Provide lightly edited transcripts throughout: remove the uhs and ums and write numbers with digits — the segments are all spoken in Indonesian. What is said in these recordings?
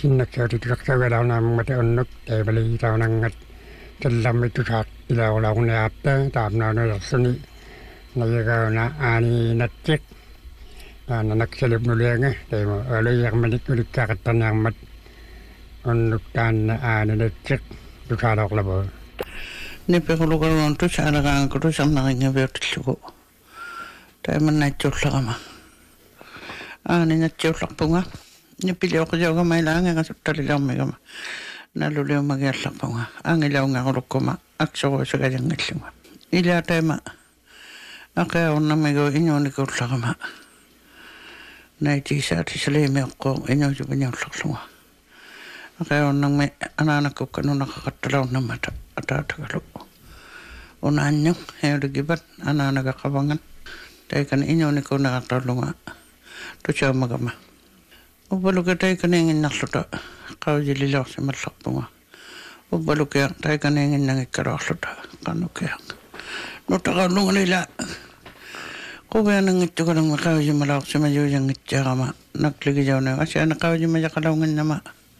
sinnaksauti tusaksaugalaunaam mata unnuk taibali taunangat tallammi tusaat ilaulauneatta taamnaunarsuni nayagauna aani natsik nanaksalubnulianga taimu aluyarmanik ulikkaaqattarniarmat unnuk taanna aani natsik tusaalauqlabu nipiqulugaluun tusaalaaqaanku tusarnaringaviutillugu taimannaitsuullaqama aani natsiullarpunga nipilioqijaugamailaanga suttalilarmigama nalluliumagiallarpunga aangilaungarukkuma aksoruisagajanngallunga ila taima aqaunamigu inuunikuullaqama naitisaati saliimiaqqoo inuusupiniullarlunga aqaunammi anaanakukkanunaqaqattalaunnammata ataatagalu unaannyung heulugibat anaanagaqavangan taikan inuunikunaqartallunga tusaamagama ubbaluka taikaneenginnarluta qaujililaorsimallarpunga ubbalukia taikaneenginnangikkaluarluta qannukia nutaqallungalila qubianangittukalangma qaujimalaorsimajuujangitsaarama nakligijauna asiana qaujimajaqalaunginnama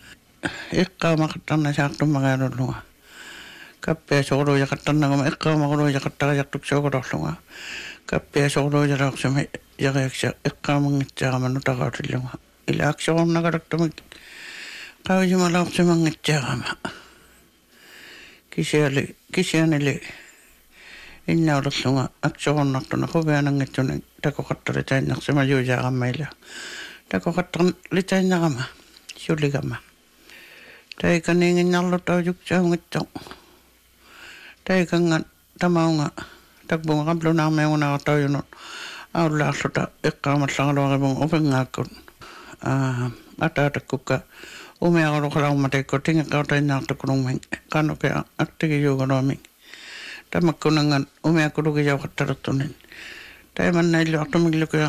iqqaamaqattarnasaartummagaalullunga kappiasoquluujaqattarnagama iqqaamaquluujaqattaqajaqtuksuuqulorlunga kappiasoquluujalaorsima yariaksa iqqaamangitsaarama nutaqautillunga ila aksorunnagalaktamik qaujimalaorsimangitsaarama kisianili innaulerlunga aksorunnartuna qubianangitsuni takoqattalitainnarsimajuujaarammaila takoqattarlitainnarama suligama taikaniinginnarlutaujuksaaungitsoq taikanga tamaunga takbunga qablunaarmiunaqartaujunut aullaarluta iqqaamallangaluarivunga upenngaakkut ataatakukka umiaqaluqalaumataikku tingiqqautainnaartukulungming qanukia aktigijuugaluaming tamakkunangan umiakkulugijaaqattalertunin taimannailluartumiglukia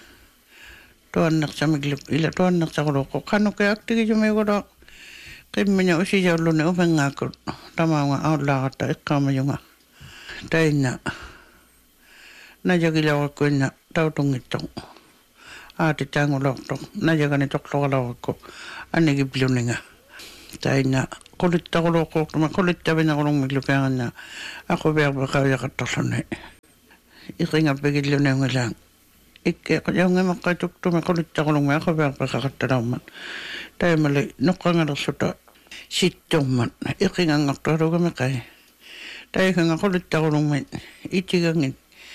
tuannersamiglu ila tuannersaquluqqu qanukia aktigijumiugalua qimmiña usijauluni upengaakkut tamaunga aullaaqatta iqqaamajunga tainna najagilauakkuinna tautungittoq aatitaangulortoq najagani toqloqalauakku anigipluninga tainna qulittaquluuqquuqtuma qulittavinaaqulungmiglukianganna aqupiarpeqaujaqattarluni iqingappigilluniungilaang ikke jaungimaqqatuktumi qulittaqulungmi aqupiarpeqaqattalaummat taimali nuqqangalersuta sittormat iqinganngortualugameqai taikanga qulittaqulungmit itigangit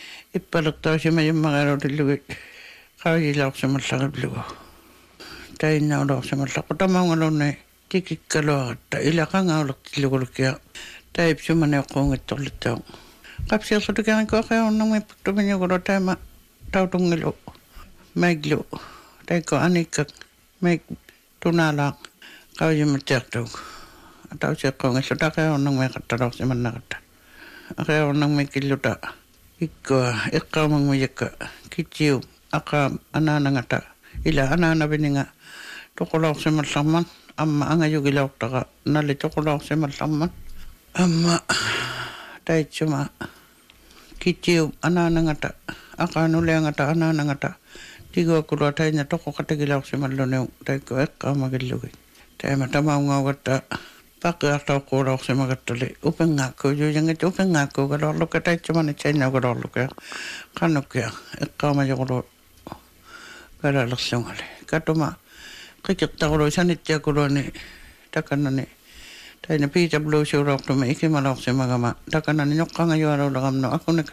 ippalertausimajummaqialutillugit qaujilaorsimallariplugu tainnaulorsimallaqqu tamaungalunni tikikkaluaqatta ilaqangaulertillugulukia taipsumaniuqquungittorlittau qapsiersutukiarikuaqaunnermi paktumiñugulu taima tautungilu maiglu taikko anikkak maik tunaalaaq qaujimattiartuuk atausiqqungislu taqaunnermi qattaloorsimannaqatta aqaunnermi killuta ikkua iqqaumangmijakka kitsiu aqaam anaanangata ila anaanavininga tuqulaorsimallarman amma angajugilauqtaqa nalli tuqulaorsimallarman amma taitsuma kitsiu anaanangata aqaanuliangata anaanangata tiguakkulua tainna toqoqatagilaorsimalluniu taikku eqqaamagillugi taima tamaungaugatta paqiartauqquulaorsimagattali upengaakku juujangit upengaakkuugaluarluka taitsumani tsainaugaluarluka qannukia eqqaamajuqulu palalerlungali katuma qikiqtaqulu sanittiakuluani takannani taina piitabluusiuloortumi ikimalaorsimagama takannani noqqangajualuulagamnu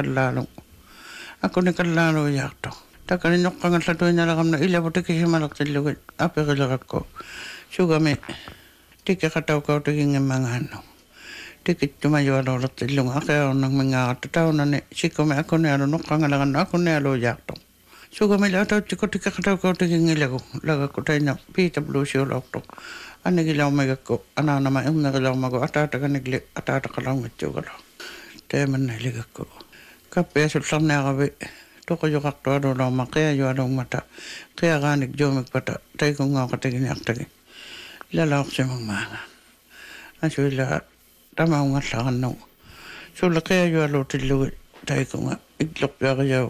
akunikallaaluujaarto takani noqqangallatuinalagamnu ilavutikisimalertillugit apiqilerakku sugami tikkiqataukautikingimmangaannu tikittumajualuulertillunga aqaunnermingaaqatta taunani sikkumi akunialu noqqangalagannu akunialuujaarto sugamila atautikku tikkiqataukautikingilaggu lagakku taina piitabluusiuloortu anigilaummigakku anaanama imnerilaumagu ataatakanigli ataataqalaungitsuugalu taimannailigakku kappiasullarniaqavi toqojuqartualuulauma qiajualuummata qiaqaanik juumikpata taikungaaqatiginiartagi lalaorsimangmaanga asuila tamaungallaqannu sulla qiajualuutillugi taikunga iqlorpiaqijau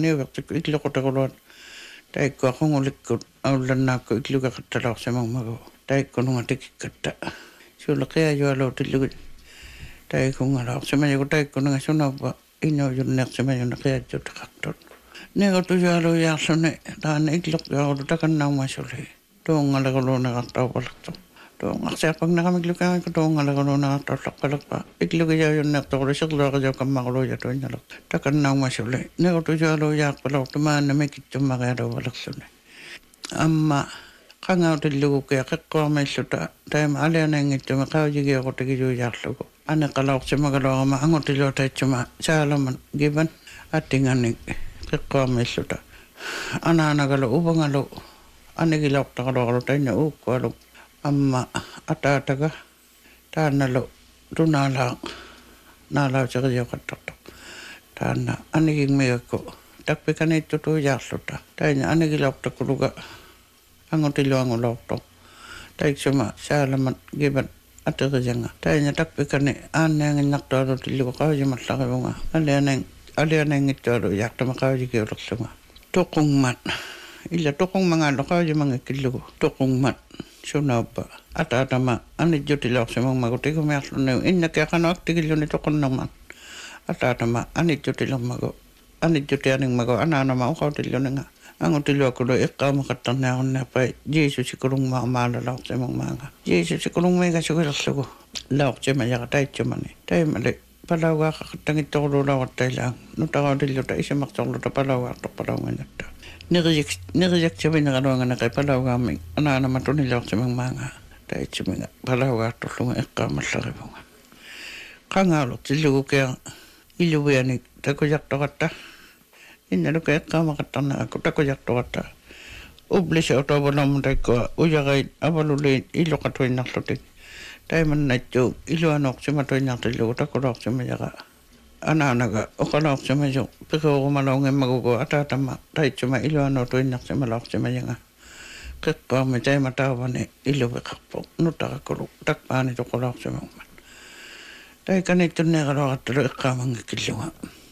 joqulungutaanniuvertikku iqloqutaquluat taikkuaqungulikkut aullannaakku iqlugaqattalaorsimangmagu taikkununga tikikkatta suulaqiya jualuutillugut taikungalaaqsimajugu taikkununga sunappa innuujunneqsimajuна qiatjutaqartut negotujualuiaarluni taana ikluqjuaqulu takannaumasuli tuungalaguluunaqartaupalartu tuungarsiarpagnaramiklukaamiku tuungalaguluunaqartaullaqqalaqpa iklugijaajunneqtoqulu sirluaqijaukammaquluujatuinnalaq takannaumasuli negotujualuiaarpalartu maannamikittummaqialuuvalerluni amma qangautillugukia qiqqormailluta taima alianaingittuma qaujigiaqutigijuijaarlugu aneqalaorsimagaluarama angutiluataitsuma saalaman giban attingannik qiqqormailluta anaanagalu upangalu anigilaortaqaluaqalu tainna uukkualu amma ataataga taannalu naalautiqijoqattartoq taanna anigingmigakku takpikanittutuijaarluta tainna anigilaortakuluga angutiluangulortoq taiksuma saalaman giban aterianga tainna takpikani aanneanginnartualutillugu qaujimallaривunga alianaingittualu yaaqtama qaujigiulerlunga toqungmat illa toqungmangaalo qaujimangikillugu toqungmat sunauppa ataatama anijjutilaorsimangmagu tigumiarlunniu innakiaqanuaktigilluni toqunnerman ataatama anijjutianingmagu anaanama uqautilluninga angutiluakulu iqqaamaqattarniarunniarpai jeesusikulungmaa maalalaorsimangmaanga jeesusikulungmiiga sugilerlugu laorsimajaqa taitsumani taimali palaugaaqaqattangittoruluulauattailaang nutaqautilluta isimartorluta palaugaartorpalaungannatta nerijaksavineraluanganaqi palaugaammi anaanama tunilaorsimangmaanga taitsuminga palaugaartorlunga iqqaamallaripunga qangaalortillugukia iluvianik takujartoqatta innaluka iqqaamaqattarnaqakku takujartoqatta ublisootavalamu taikkua ujaqait avaluliin iluqatuinnarlutik taimannattu iluanoqsimatuinnartillugu takulaorsimajaqa anaanaga oqalaorsimaju piqeurumalauнгиммагугу атаатама таитсума илуануутуиннарсималаорсимаянга қиққарми тайматаавани илувеқарпо нутаракулу такпаани тоқулаорсимагмат тайканиттуннеералуараттулу иққаамангиккиллуга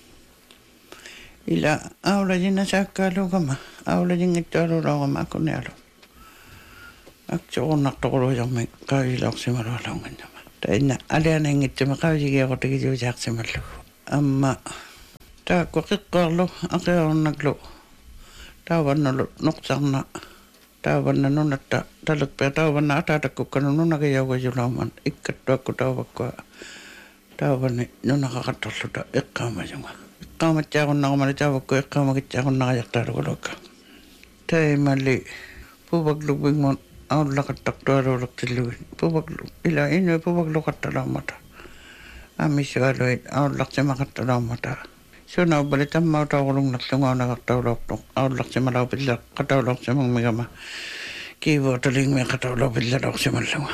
ила ауладина сааккаалугама ауладингиттуалуулаорама акуниалу акчорнартоқулуйарми қаилаорсималуалаунгиннама таинна алианаингиттуми қавжигиақутигижуусаақсималлугу amma taakku qiqqaarlu aqiarunnaklу taavannalu nuqsarna taavanna nunatta talukpia taavanna ataatakkukkanu nunagiyaugusulauman ikkattuakku taavakkua taavani nunaqaqattorluta iqqaamajunga iqqaamatjaaqunnaqamali taavakku iqqaamakitjaaqunnaqajartaalugulukka taimali puvaklupingmun aullaqattartualuulertillugin puvaklu ila inui puvakluqattalaamata amisualuit aullaqsimaqattalaamata sunaupali tammautaaqulungnarlungaunaqartaulortoq aullaqsimalaupilla qataulorsimangmigama kiivuutalingmi qataulorpillalorsimallunga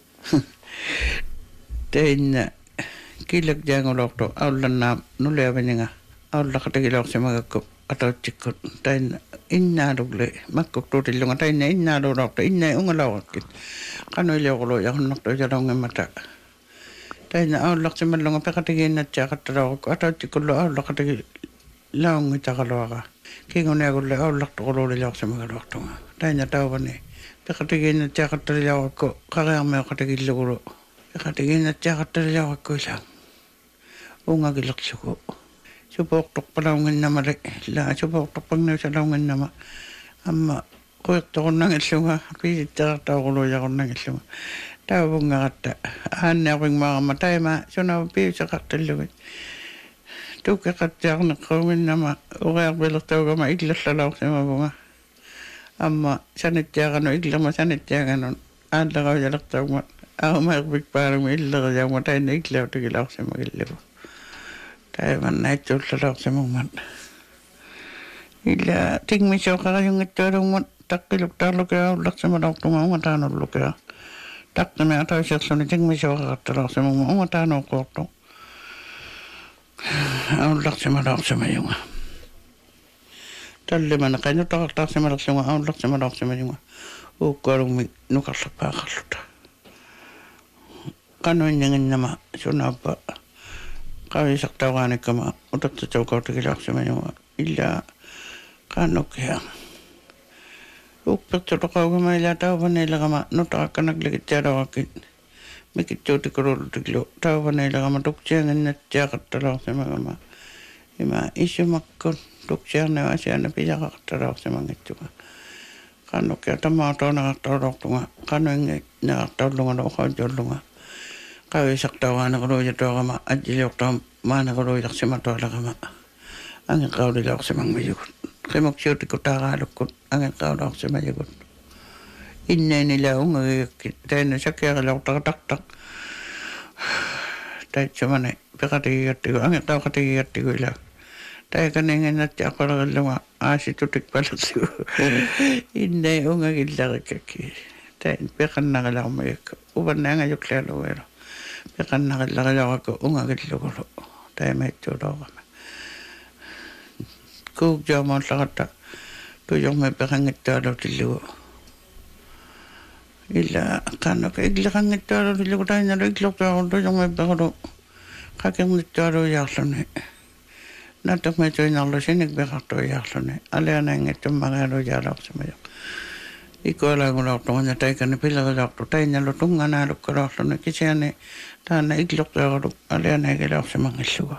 tainna kilakjaangulorto aullannaam nuliavaninga aullaqatigilorsimagakku atautsikkut tainna innaalugle makkuktuutillunga tainna innaaluulorto innai ungalauakkit qanuilioruluujaqunnortuujalaungimmata tainna aullaqsimallunga peqatigiinnatsaaqattalaaqukku atautikkullu aullaqatigi laungitaqaluaqa kinguniagulle aullaqtoquluulilaorsimagaluartunga tainna tauvani peqatigiinnatsaaqattalilaaqukku qariarmeoqatigillugulu peqatigiinnatsaaqattalilaaqukku ila ungagilersugu supoortorpalaunginnamali la supoortorpagniusalaunginnama amma quiqtoqunnangillunga piisittaqartauquluujaqornangillunga taavungaqatta aanniarpingmaaqama taima sunava piiseqartallugit tukkeqatjaarneqqauginnama uqiarpilertaugama illallalauqsimavunga amma sanitjaaqanu illama sanitjaaganun aallaqaujalertaugma aarumaerpikpaalumi illerijaugma tainna illautigilauqsimagillugu taimannaitsuullalauqsimagmat illa tingmisoqarajungittualungmat taqqiluktaarlukea ullaqsimalauqtunga ungataanullukia taqqimi atausiarsuni tingmisoqaqattalaorsimagma ungataanuuqquortu aullaqsimalauqsimayunga tallimana qainutaqartaarsimalerlunga aullaqsimalauqsimayunga uukkualugmi nukarlapaaqarluta qanuinninginnama sunaappa qavisaqtauqaanikkama utatsatauqautigilaarsimayunga illa qaanukkia Ukpertulaqauga ila tauvanilagama nutaqakkanakligittialarakit mikittuutikurulutiklu tauvanilagama tuksianginnattiaqattalaorsimagama ima isumakkun tuksiarnava asiana pijaqaqattalaorsimangittuga qannukia tamaatoonaqartaulortunga qanuingi naqartaulunga loqaujulunga qavisaqtauaanaqaluujatuaqama ajiliortaam maanaqaluujarsimatualaqama angeqaulilaorsimangmiyugut qimuksiutikutaaqaalukkut angeqaulaorsimayugut innainila ungagikki taina sakkiaqilortaqataqtaq taitsamane peqatigigattigu angeqauqatigigattigu ila taikaningannatti aqalaqillunga aasitutikpalersigu innai ungagillarikkakki tain peqannaqilaqmayakka upannaangajuklialuguilo peqannaqillaqilaqakku ungagillugulu taimaittuuloorama kuukjaamaallaqatta tujorme peqangittaalutillugu illa qannaka igliqangittaalutillugu tainnalu iglortuaqul tujorme pequlu qakernittualuijaarluni natakmetuinarlu sinik peqartuijaarluni alianaangittummaqaaluijaalaorsimajoq ikualaangulortuqunna taikani pilerilaortu tainnalu tunganaalukkalorluni kisiani taanna iglortuaqulu alianaagilaorsimangillugu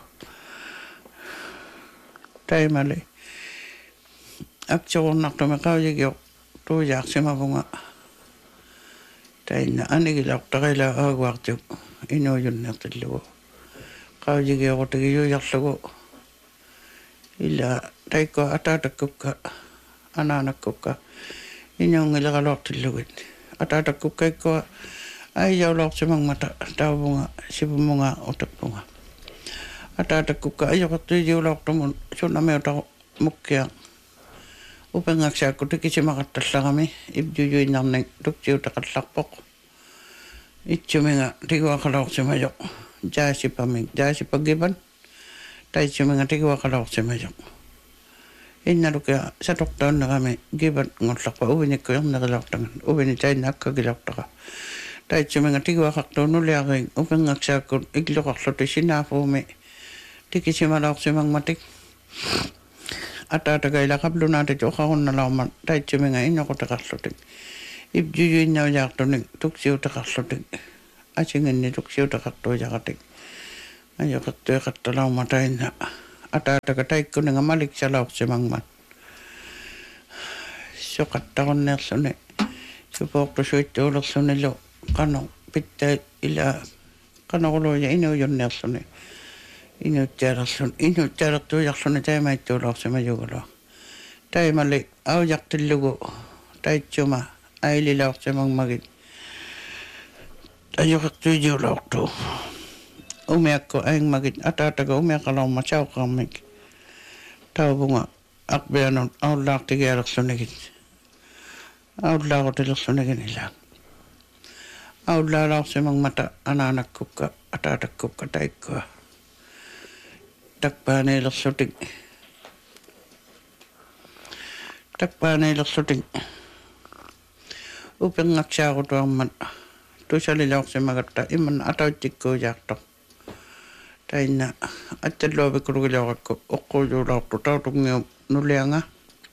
taimali aktiornartumi qaujigioq tuujaarsimavunga tainna anigilortaqila aaguartuk inuujunnertillugu qaujigioqutigijuujarlugu illa taikko ataatakukka anaanakkukka inuungileqaluartillugit ataatakukka ikkua aijaulorsimangmata taavunga sipumunga utakpunga ataatakukka ajoqartuijiulortumun sunnamiutaru mukkia upengaksaakku tikisimaqattallaqami ibjujuinnarning tuksiutaqallarpoq itsuminga tiguaqalorsimajoq jaasipagipan taitsuminga tiguaqalorsimajoq innalukia satortaannerami gipan ngollarpa uvinikkuernerilortangan uvini tainna akkagilortaqa taitsuminga tiguaqartuunuliaring upengaksaakku igluqarluti sinaafuumi tikisimalaorsimangmatik ataatagaila qablunaati oqarunnalaorman taitsuminga innoqutaqarlutik ibjujuinnaujaartunik tuksiutaqarlutik asinginni tuksiutaqartuujaqatik ajoqartuiqattalaorma tainna ataataga taikkuninga maliksalaorsimangmat soqattaqunneersuni supoortusuittuulersunillu qano pittai ila qanoquluuja inuujunneersuni inuuttialertuujarluni taimaittuulorsimajugulua taimali aujaqtillugu taitsuma aililaorsimangmagit ajoqartuijiulortu umiakku aingmagit ataataga umiaqalorma sauqarmik tauvunga aqpianut aullaartigialersunigit aullaarutillersunigin ila aullaalaorsimangmata anaanakkukka ataatakukka taikkua takpaaniilersutik upengaksaaqutaarmat tusalilaorsimagatta imman atautikkuujaartoq tainna attalluavikkulugilaurakku oqquujuulaortu tautungiu nulianga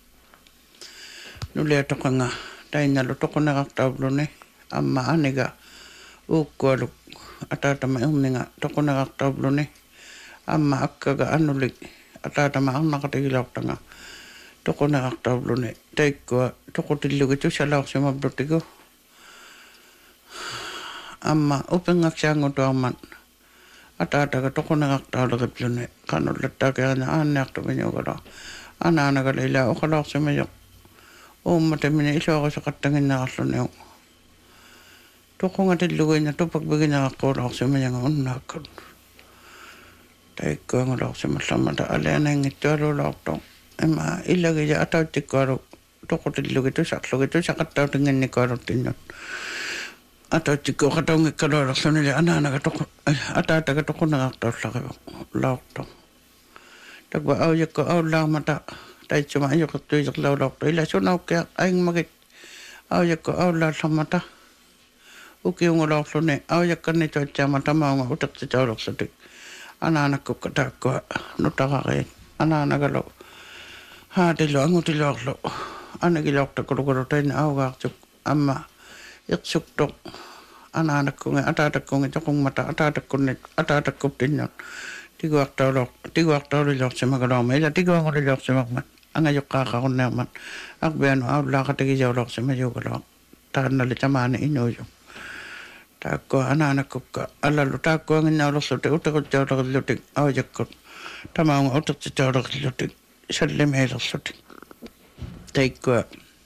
nuliatoqanga tainnalu toquneqartaavluni amma aniga uukkualuk ataatama erninga toquneqartaavluni amma akkaga annulik ataatama arnaqatigilaortanga toquneqartaavluni taikkua toqutillugi tusalaorsimavlutigu amma upengaksaangutuarman ataataga toquneqartaalerippluni qanullattaakeerna aanniartumiñugala anaanagala ila oqalaorsimajoq uummatamini iluarisoqattanginneqarluniu toqungatilluguinna tupakbigineqarquulaorsimañanga unnaakkut taikkuangulaorsimallarmata alianaingittualuulaortoq ima illagija atautikkualu toqutillugi tusarlugi tusaqattautinginnikualuttinnut atautikkuoqataungikkalualerlunili anaanaga ataataga toquneqartaullaqivoq laortoq takwa aujakku aullaarmata taitsuma ajoqartuiserlaulortu ila sunaukkia aingmagit aujakku aullaallarmata ukiungulaorluni aujakkanituatsaamata maunga uteqsitaulersutik anaanakkukka taakkua nutaqariit anaanagalu haatilu angutiluarlu ainakin lohtakulukurutain aukaartuk amma iqsuktoq anaanakkunga ataatakkunga toqungmata ataatakkuptinnut tiguartaulilorsimagalorma ila tiguangulilorsimaqmat angajoqqaaqaqunneermat aqbianu aullaaqatigijaulorsima taannali tamaani inuuju taakko anaanakkukka allallu taakkuanginnaulorsutik utequtjaulerillutik aujakkut tamaunga utertitaulerillutik sallimeelersutik taikkua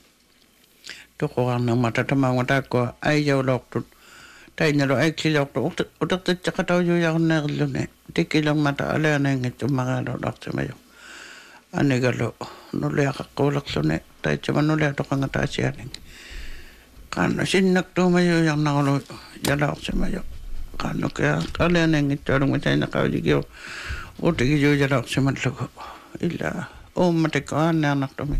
toqoqarnermata tamaunga taakkua aijauloortut tainalo aiksilortu utertitjaqataujujarneerilluni tikkilermata aleanaingittummaqaalortarsimajo anigalo nuliaqaqquulersuni taitsama nuliatoqangataasianing qaanno sinnaktuumajujarnarulu jalaorsimajo qaanno kia aleanaingittualunga tainaqaujigio utigijuujalaorsimallugu illa uummatikko aannearnartumi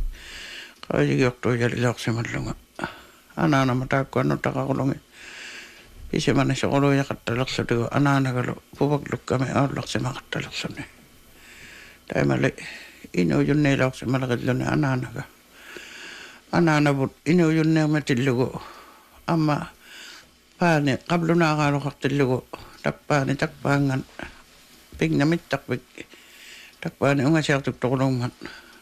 qaujigiortuujalilaorsimallunga anaanama taakkuannu taqaqulungi isimana soqoluyaqattalersutugu anaanagalu puvaklukkami aullarsimaqattalersuni taimali inuujunniilaorsimalaqilluni anaanavut inuujunniarmatillugu amma paani qablunaaqaaluqartillugu tappaani takpaangan pignamittarpik takpaani ungasiartuk toqulungmat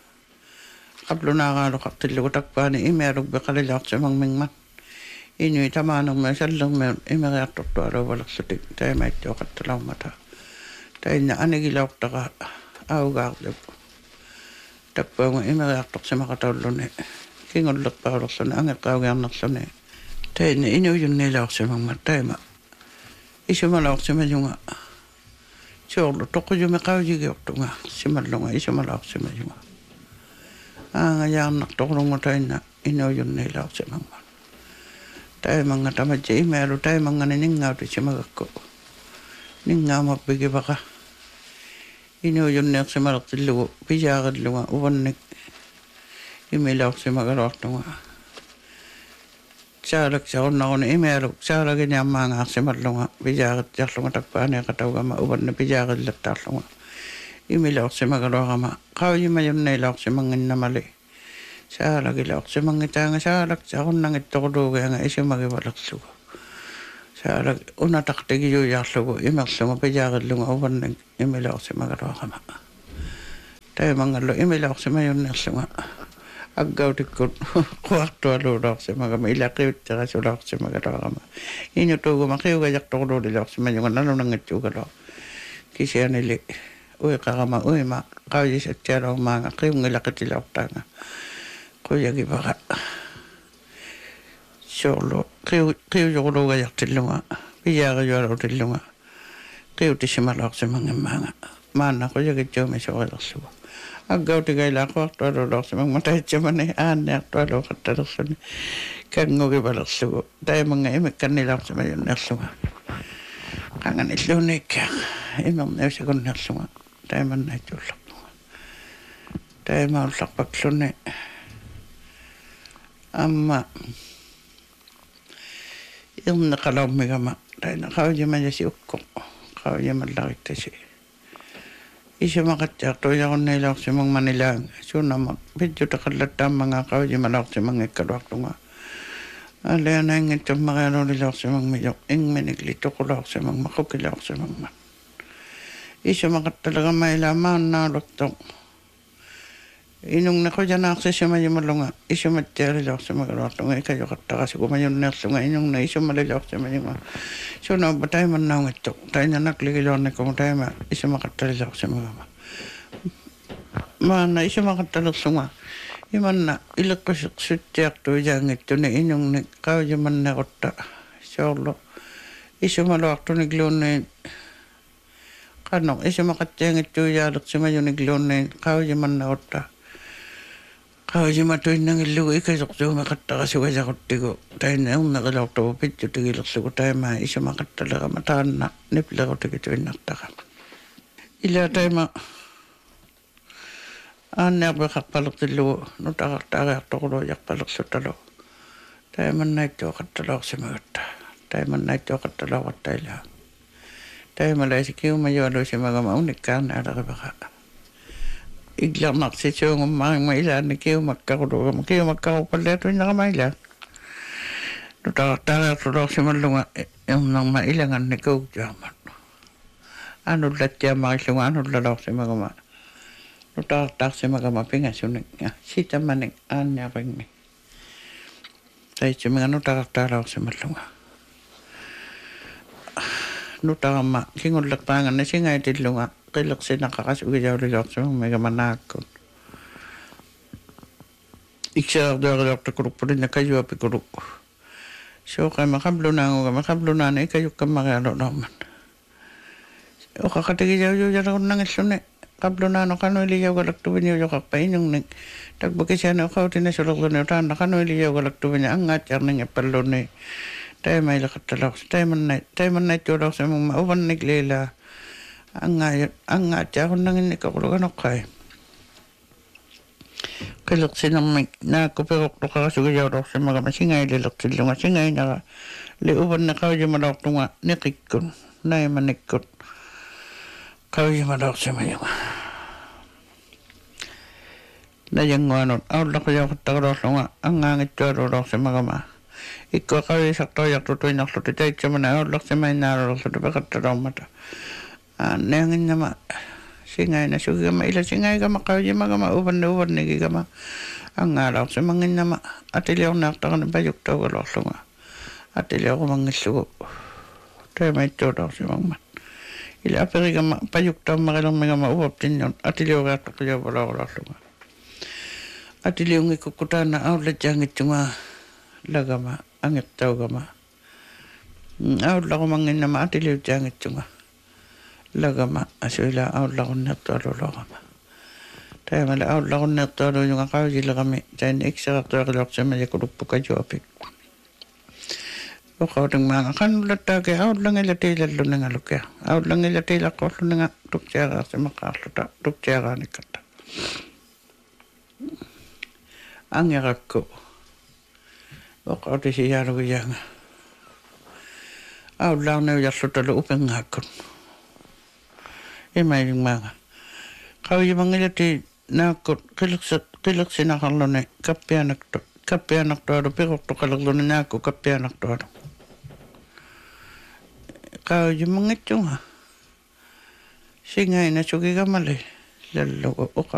qablunaaqaaluqartillugu takpaani imialuk beqalilaorsimangmingmat inui tamaanungma sallermeun imeriartortualuuvalersutik taimaittuoqattalaumata tainna anigilaortaqa augaarluk tappaunga imeriartorsimaqataulluni kingullerpaulersuni angeqqaugiarnerluni tainna inuujunniilaorsimangmat taima isumalaorsimajunga soorlu toqujumi qaujigiortunga simallunga isumalaorsimajunga aangajaarnartoqulunga tainna inuujunniilaorsimangmat taimanga tamatja imealu taimangani ninngautissimagakku ninngaumappigivaka inuujunniarsimalertillugu pijaaqillunga uvannik imilaorsimagaluartunga saalaksarunnaruni imealu saalagini ammaangaarsimallunga pijaaqittiarlunga tappaaniaqataugama uvanni pijaaqillertaarlunga imilaorsimagaluarama qaujimajunniilaorsimanginnamali saalagilaorsimangitaanga saalaksarunnangittoquluugianga isimagivalerlugu saalag unataqtigijuujaarlugu imerlunga pijaaqillunga uvannik imilaorsimagaluaqama taimangallu imilaorsimajunniarlunga aggautikkut quartualuulaorsimagama ilaqiutterasulaorsimagaluaqama inutuuguma qiugajaqtoquluulilaorsimajunga nalunangitsuugalo kisianili uiqarama uima qaujisattialuumaanga qiungilaqitilaortaanga quyagivaqa soorlu qiujuquluugajartillunga pijaaqajualuutillunga qiutisimalaorsimangimmaanga maanna quyagitsuumi soorilersugu aggautigailaaquartualuulaorsimang mataitsamani aanniartualuuqattalersuni kangugivalersugu taimanga imikkannilaorsimajunnerluga qanganilluunikka imerniusikunnerluga taimannaittuullerluga taimaullaqpakluni amma irneqalaumigama taina qaujimajasi ukko qaujimallarittasi isumaqattiartuijarunniilaorsimang manilaanga suunama pitjutaqallattaamanga qaujimalaorsimangikkaluartunga aleanaingittummaqialuulilaorsimang mijo ingminikli toqulaorsimang maqukilaorsimangma isumaqattalagamma ilaamaannaaluttoq inungnequjanaarsisimajumallunga isumattialilaorsimagaluartunga ikajoqattaqasikumayunniarlunga inungna isumalilaorsimajunga suunappa taimannaungittoq tainanakligiluarnikkumu taima isumaqattalilaorsimagama maanna isumaqattalerlunga imanna ileqqusuttiartuijaangittuni inungnik qaujimannequtta soorlu isumaluartunikluunniin qannoq isumaqattiangittuijaalersimajunikluunniin qaujimannequtta qaujimatuinnangillugu ikasoqtuumeqattaqasugajaquttigu tainna erneqilaortugu pitjutigilerlugu taimaa isumaqattalerama taanna niplerutigitu-innartaqama ila taima aanniarpeqarpalertillugu nutaqartaariartoquluujarpalersuttalu taimannaittuoqattaloorsimagatta taimannaittuoqattaloortailaa taimalaisikiumajualuisimagama unikkaarnaalaqivaqa iglamak si Chong mailan ni kiyo makkarupalle to nakamailan. Tara si malunga yung nang mailangan ni ko jaman. Ano latya makisunga ano lalok si magama. Tara si magama pingasunik nga. Sita manik anya ping ni. Tay si mga tara si malunga. Tara ma kingon lakpangan na si ngay tilunga. Kilak si nakakasugayaw rilok sa mga manakon. Iksa darilok ta kuruk pa rin na kayo apikuruk. So kay makablo na kayo ka makalo naman. O kakatigiyaw yung yara ko nang isunay. Kablo na kano iliyaw galak tuwin yung kakpain yung nag tagbagi siya na ako tinasulok ko na na kano iliyaw galak tuwin niya ang ngat yan nga palo ni tayo may lakat talak tayo man na tulak sa mga mauban naglila ang ngat siya ako nang inikakulogan ako kay kilak sinang may nakupirok to kakasugayaw sa mga masingay lilak sila masingay na liuban na kayo yung malak to nga nikikon na yung manikot kayo yung malak sa mga na yung ano, awla ko yung katakarok nga, ang ngangit karorok sa mga ma. Ikaw kayo sakto yak tutoy na klutitay sa mga awla sa may narorok sa tabakatarong mata. Nangin na ma, singay na sugi ma, ila singay ka ma, kayo yung mga ma, uban na uban na gigama. Ang ngaraw sa mga na ma, atiliw na akta ka na bayok tawag alok nga. Atiliw ko mga sugo. Tayo may turok sa mga ma. Ila apiri ka ma, payok tawag makilang mga ma, uwap din yun. Atiliw ka akta kayo wala alok nga. At iliong ikukutan na awla jangit nga lagama angit taw gama. Awla ko mangin na at iliw jangit nga lagama asuila awla ko natalo lagama. Tayo mala awla ko natalo yung akawila kami. Tayo na eksakto akalok sa mga kurupo ka jopik. O kawdang mga kanulat tagay awla nga ilatay lalo nga lukya. Awla nga ilatay lako nga tuksyara sa makaluta tuksyara ni kata. Ang yarak ko. O kauti siya ro yang. Aw lang na ya suta lo upang hakon. E may mga. Kau yung mga ilati na ko kilak sinakalo na kapianak to pero to kalaglo na ako kapianak to. Kau yung mga ito ha. Singay na sugi ka mali. Lalo o